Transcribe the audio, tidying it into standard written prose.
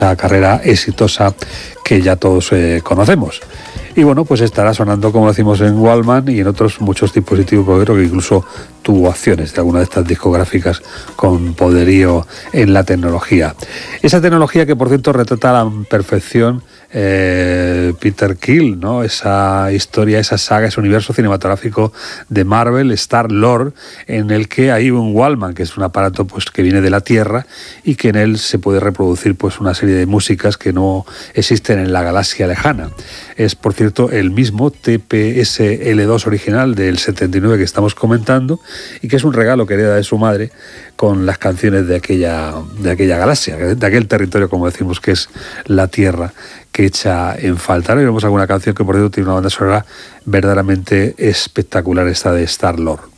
la carrera exitosa que ya todos conocemos. Y bueno, pues estará sonando, como decimos, en Walkman y en otros muchos dispositivos, porque creo que incluso tuvo acciones de alguna de estas discográficas con poderío en la tecnología. Esa tecnología que, por cierto, retrata a la perfección Peter Quill, ¿no? Esa historia, esa saga, ese universo cinematográfico de Marvel, Star-Lord, en el que hay un Walkman, que es un aparato pues que viene de la Tierra y que en él se puede reproducir pues una serie de músicas que no existen en la galaxia lejana. Es, por cierto, el mismo TPS-L2 original del 79 que estamos comentando y que es un regalo que hereda de su madre con las canciones de aquella galaxia, de aquel territorio, como decimos, que es la Tierra, que echa en falta. Ahora vemos alguna canción que, por cierto, tiene una banda sonora verdaderamente espectacular, esta de Star-Lord.